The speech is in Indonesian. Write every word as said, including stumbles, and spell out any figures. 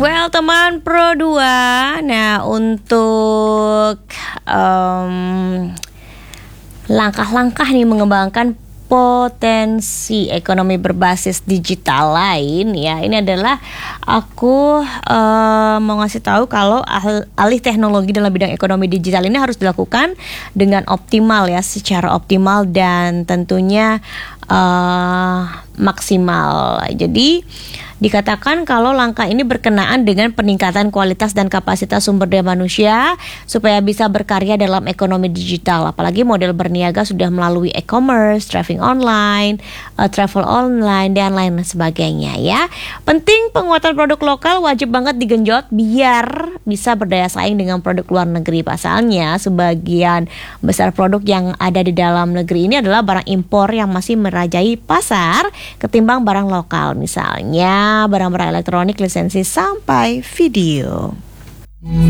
Well, teman Pro dua, nah untuk um, langkah-langkah nih mengembangkan potensi ekonomi berbasis digital lain ya, ini adalah aku uh, mau ngasih tahu kalau al- alih teknologi dalam bidang ekonomi digital ini harus dilakukan dengan optimal ya, secara optimal dan tentunya uh, maksimal. Jadi dikatakan kalau langkah ini berkenaan dengan peningkatan kualitas dan kapasitas sumber daya manusia supaya bisa berkarya dalam ekonomi digital. Apalagi model berniaga sudah melalui e-commerce, traffic online, uh, travel online, dan lain sebagainya ya. Penting penguatan produk lokal wajib banget digenjot biar bisa berdaya saing dengan produk luar negeri. Pasalnya sebagian besar produk yang ada di dalam negeri ini adalah barang impor yang masih merajai pasar ketimbang barang lokal. Misalnya barang-barang elektronik, lisensi sampai video.